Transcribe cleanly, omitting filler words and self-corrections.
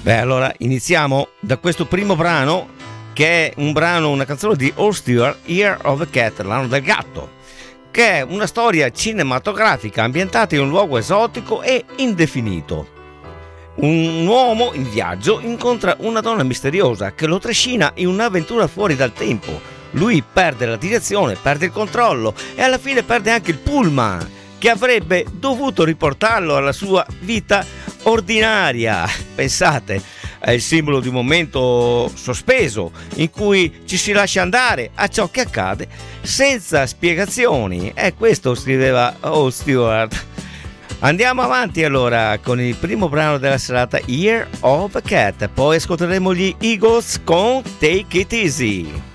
Allora iniziamo da questo primo brano, che è una canzone di All Stewart, Year of the Cat, l'anno del gatto, che è una storia cinematografica ambientata in un luogo esotico e indefinito. Un uomo in viaggio incontra una donna misteriosa che lo trascina in un'avventura fuori dal tempo. Lui perde la direzione, perde il controllo e alla fine perde anche il pullman che avrebbe dovuto riportarlo alla sua vita ordinaria. Pensate, è il simbolo di un momento sospeso in cui ci si lascia andare a ciò che accade senza spiegazioni. E questo scriveva All Stewart. Andiamo avanti allora con il primo brano della serata, Year of a Cat. Poi ascolteremo gli Eagles con Take It Easy.